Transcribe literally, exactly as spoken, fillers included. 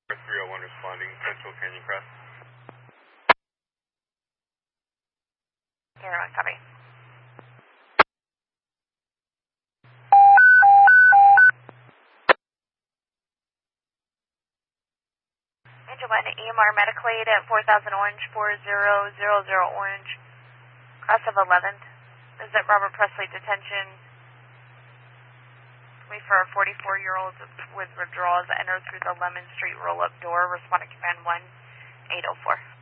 three oh one responding, Central Canyon Crest. Zero one, copy. Angel one, E M R medical aid at four thousand Orange, four zero zero zero Orange, cross of eleventh. Visit Robert Presley detention. Wait for a forty-four-year-old with withdrawals enter through the Lemon Street roll-up door. Responding command one eight oh four.